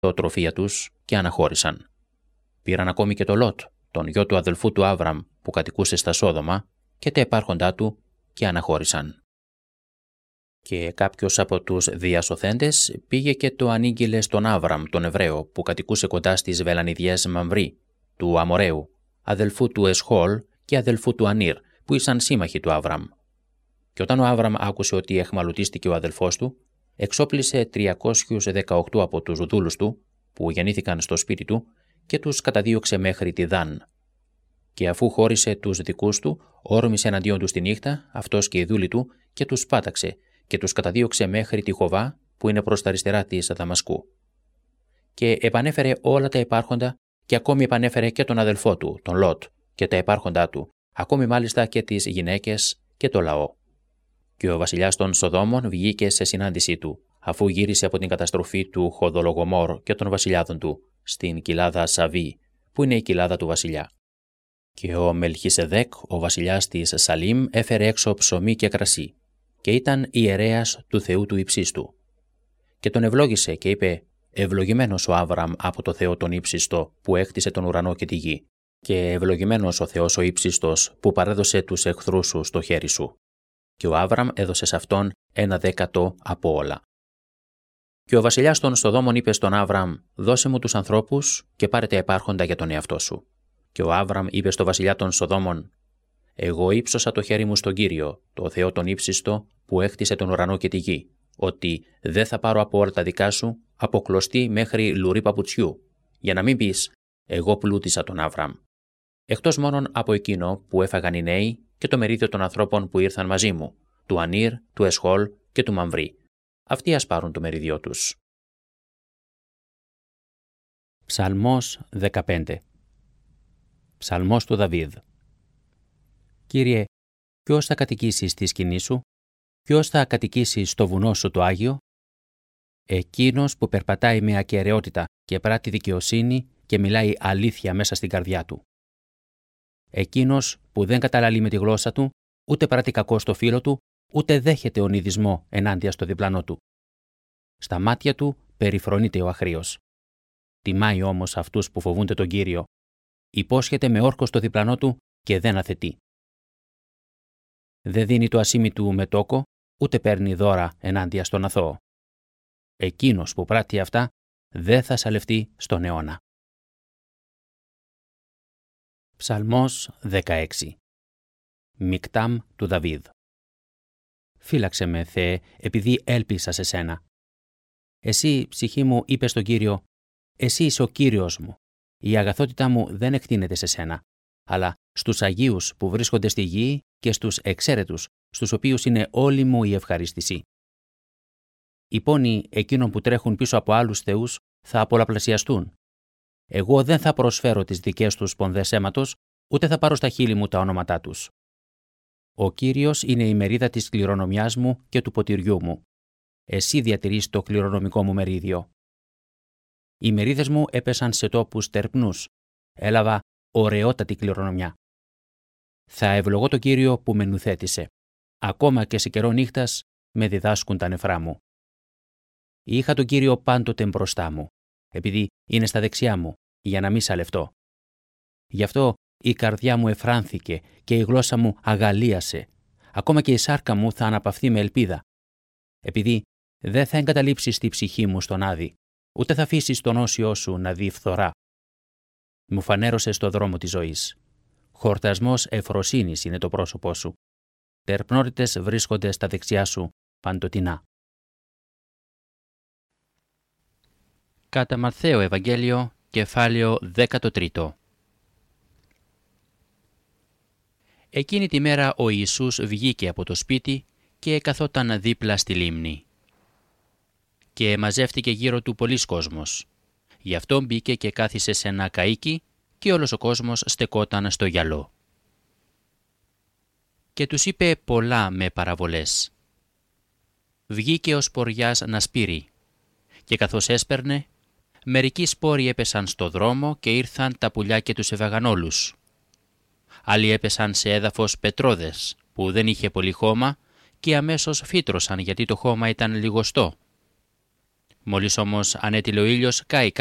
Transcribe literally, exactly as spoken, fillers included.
τροφία τους και αναχώρησαν. Πήραν ακόμη και το Λότ, τον γιο του αδελφού του Άβραμ που κατοικούσε στα Σόδομα, και τα υπάρχοντά του και αναχώρησαν. Και κάποιος από τους διασωθέντες πήγε και το ανήγγειλε στον Άβραμ τον Εβραίο που κατοικούσε κοντά στις βελανιδιές Μαμβρή, του Αμοραίου, αδελφού του Εσχόλ και αδελφού του Ανήρ, που ήσαν σύμμαχοι του Άβραμ. Και όταν ο Άβραμ άκουσε ότι εχμαλωτίστηκε ο αδελφός του, εξόπλισε τριακόσιους δεκαοκτώ από τους δούλους του, που γεννήθηκαν στο σπίτι του, και τους καταδίωξε μέχρι τη Δάν. Και αφού χώρισε τους δικούς του, όρμησε εναντίον τους τη νύχτα, αυτός και οι δούλοι του, και τους πάταξε και τους καταδίωξε μέχρι τη Χοβά, που είναι προς τα αριστερά της Δαμασκού. Και επανέφερε όλα τα υπάρχοντα, και ακόμη επανέφερε και τον αδελφό του, τον Λότ, και τα υπάρχοντά του, ακόμη μάλιστα και τις γυναίκες και το λαό. Και ο βασιλιάς των Σοδόμων βγήκε σε συνάντησή του, αφού γύρισε από την καταστροφή του Χοδολογομόρ και των βασιλιάδων του, στην κοιλάδα Σαβή, που είναι η κοιλάδα του βασιλιά. Και ο Μελχισεδέκ, ο βασιλιάς της Σαλήμ, έφερε έξω ψωμί και κρασί, και ήταν ιερέας του Θεού του Υψίστου. Και τον ευλόγησε και είπε: «Ευλογημένος ο Άβραμ από το Θεό τον Ύψιστο, που έκτισε τον ουρανό και τη γη, και ευλογημένος ο Θεός ο Ύψιστος, που παρέδωσε τους εχθρούς σου στο χέρι σου». Και ο Άβραμ έδωσε σε αυτόν ένα δέκατο από όλα. Και ο βασιλιάς των Σοδόμων είπε στον Άβραμ: «Δώσε μου τους ανθρώπους και πάρε τα υπάρχοντα για τον εαυτό σου». Και ο Άβραμ είπε στο βασιλιά των Σοδόμων: «Εγώ ύψωσα το χέρι μου στον Κύριο, το Θεό τον Ύψιστο, που έκτισε τον ουρανό και τη γη, ότι δεν θα πάρω από όλα τα δικά σου, από κλωστή μέχρι λουρί παπουτσιού, για να μην πεις: εγώ πλούτησα τον Άβραμ. Εκτός μόνον από εκείνο που έφαγαν οι νέοι και το μερίδιο των ανθρώπων που ήρθαν μαζί μου, του Ανήρ, του Εσχόλ και του Μαμβρή. Αυτοί ας πάρουν το μεριδιό τους». Ψαλμός δεκαπέντε. Ψαλμός του Δαβίδ. Κύριε, ποιος θα κατοικήσει στη σκηνή σου, ποιος θα κατοικήσει στο βουνό σου το Άγιο? Εκείνος που περπατάει με ακεραιότητα και πράττει δικαιοσύνη και μιλάει αλήθεια μέσα στην καρδιά του. Εκείνος που δεν καταλαλεί με τη γλώσσα του, ούτε πράττει κακό στο φίλο του, ούτε δέχεται ονειδισμό ενάντια στο διπλανό του. Στα μάτια του περιφρονείται ο αχρείος. Τιμάει όμως αυτούς που φοβούνται τον Κύριο. Υπόσχεται με όρκο στο διπλανό του και δεν αθετεί. Δεν δίνει το ασήμι του με τόκο, ούτε παίρνει δώρα ενάντια στον αθώο. Εκείνος που πράττει αυτά δεν θα σαλευτεί στον αιώνα. Ψαλμός δεκαέξι. Μικτάμ του Δαβίδ. Φύλαξε με, Θεέ, επειδή έλπισα σε σένα. Εσύ, ψυχή μου, είπε στον Κύριο, εσύ είσαι ο Κύριος μου. Η αγαθότητά μου δεν εκτείνεται σε σένα, αλλά στους Αγίους που βρίσκονται στη γη και στους εξαίρετους, στους οποίους είναι όλη μου η ευχαρίστηση. Οι πόνοι εκείνων που τρέχουν πίσω από άλλους θεούς θα πολλαπλασιαστούν. Εγώ δεν θα προσφέρω τις δικές τους σπονδές αίματος, ούτε θα πάρω στα χείλη μου τα ονόματά τους. Ο Κύριος είναι η μερίδα της κληρονομιάς μου και του ποτηριού μου. Εσύ διατηρείς το κληρονομικό μου μερίδιο. Οι μερίδες μου έπεσαν σε τόπους τερπνούς. Έλαβα ωραιότατη κληρονομιά. Θα ευλογώ το Κύριο που με νουθέτησε. Ακόμα και σε καιρό νύχτας με διδάσκουν τα νεφρά μου. Είχα τον Κύριο πάντοτε μπροστά μου, επειδή είναι στα δεξιά μου, για να μη σαλευτώ. Γι' αυτό η καρδιά μου εφράνθηκε και η γλώσσα μου αγαλίασε. Ακόμα και η σάρκα μου θα αναπαυθεί με ελπίδα. Επειδή δεν θα εγκαταλείψεις τη ψυχή μου στον άδη, ούτε θα αφήσεις τον όσιό σου να δει φθορά. Μου φανέρωσες στο δρόμο της ζωής. Χορτασμός ευφροσύνης είναι το πρόσωπό σου. Τερπνότητες βρίσκονται στα δεξιά σου παντοτινά. Κατά Ματθαίο Ευαγγέλιο, κεφάλαιο δεκατρία. Εκείνη τη μέρα ο Ιησούς βγήκε από το σπίτι και καθόταν δίπλα στη λίμνη. Και μαζεύτηκε γύρω του πολύς κόσμος. Γι' αυτό μπήκε και κάθισε σε ένα καΐκι και όλος ο κόσμος στεκόταν στο γυαλό. Και τους είπε πολλά με παραβολές. Βγήκε ο σποριάς να σπείρει, και καθώς έσπερνε, μερικοί σπόροι έπεσαν στο δρόμο και ήρθαν τα πουλιά και τους έφαγαν όλους. Άλλοι έπεσαν σε έδαφος πετρώδες, που δεν είχε πολύ χώμα και αμέσως φύτρωσαν γιατί το χώμα ήταν λιγοστό. Μόλις όμως ανέτειλε ο ήλιος, κάει